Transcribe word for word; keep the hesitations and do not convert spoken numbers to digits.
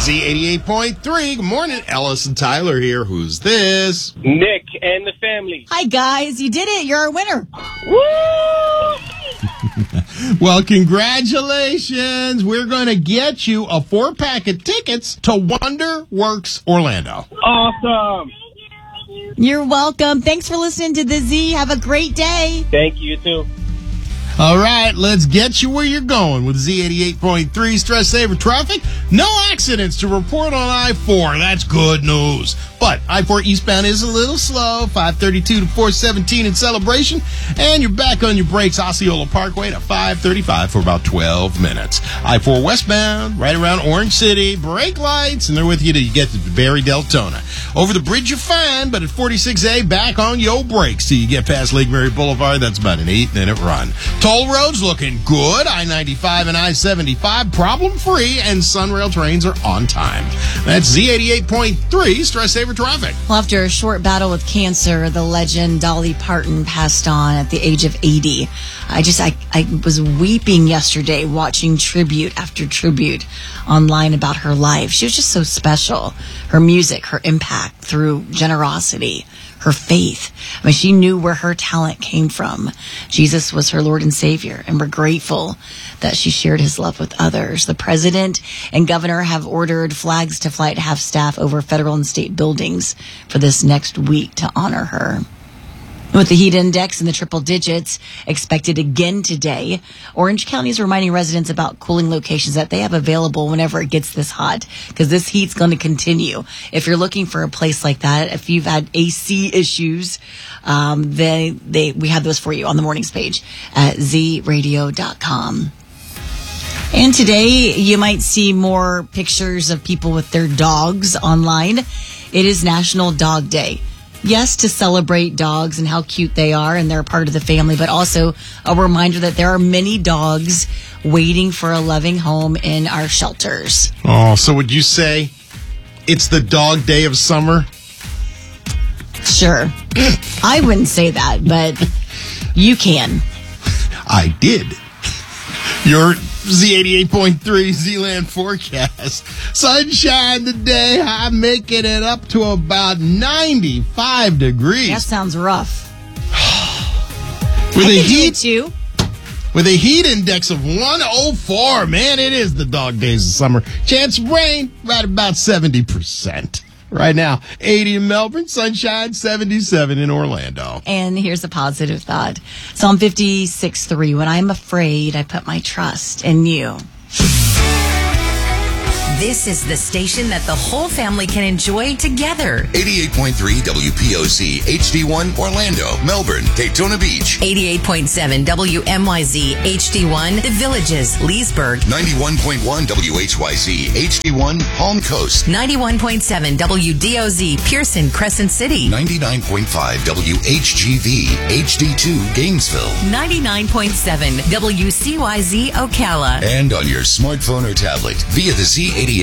Z eighty-eight point three. Good morning. Ellis and Tyler here. Who's this? Nick and the family. Hi, guys. You did it. You're a winner. Woo! Well, congratulations. We're going to get you a four-pack of tickets to Wonder Works Orlando. Awesome. You're welcome. Thanks for listening to The Z. Have a great day. Thank you, too. All right, let's get you where you're going with Z eighty-eight point three Stress Saver Traffic. No accidents to report on I four. That's good news. But I four eastbound is a little slow, five thirty-two to four seventeen in Celebration. And you're back on your brakes, Osceola Parkway to five thirty-five for about twelve minutes. I four westbound, right around Orange City, brake lights, and they're with you till you get to Barry Deltona. Over the bridge you're fine, but at forty-six A, back on your brakes till you get past Lake Mary Boulevard. That's about an eight-minute run. Toll roads looking good. I ninety-five and I seventy-five problem-free, and Sunrail trains are on time. That's Z eighty-eight point three Stress Saver Traffic. Well, after a short battle with cancer, the legend Dolly Parton passed on at the age of eighty. I just, I, I was weeping yesterday watching tribute after tribute online about her life. She was just so special. Her music, her impact through generosity, her faith. I mean, she knew where her talent came from. Jesus was her Lord and Savior, and we're grateful that she shared his love with others. The president and governor have ordered flags to fly at half-staff over federal and state buildings for this next week to honor her. With the heat index in the triple digits expected again today, Orange County is reminding residents about cooling locations that they have available whenever it gets this hot, because this heat's going to continue. If you're looking for a place like that, if you've had A C issues, um, they, they, we have those for you on the mornings page at z radio dot com. And today, you might see more pictures of people with their dogs online. It is National Dog Day. Yes, to celebrate dogs and how cute they are, and they're part of the family, but also a reminder that there are many dogs waiting for a loving home in our shelters. Oh, so would you say it's the dog day of summer? Sure. I wouldn't say that, but you can. I did. Your Z eighty-eight point three Z-Land forecast. Sunshine today. I'm making it up to about ninety-five degrees. That sounds rough. With I a can do it heat too. with a heat index of one oh four. Man, it is the dog days of summer. Chance of rain, right about seventy percent. Right now, eighty in Melbourne, sunshine, seventy-seven in Orlando. And here's a positive thought. Psalm fifty-six three, when I'm afraid, I put my trust in you. This is the station that the whole family can enjoy together. eighty-eight point three W P O C, H D one, Orlando, Melbourne, Daytona Beach. eighty-eight point seven W M Y Z, H D one, The Villages, Leesburg. ninety-one point one W H Y Z, H D one, Palm Coast. ninety-one point seven W D O Z, Pearson, Crescent City. ninety-nine point five W H G V, H D two, Gainesville. ninety-nine point seven W C Y Z, Ocala. And on your smartphone or tablet via the Z eighty-eight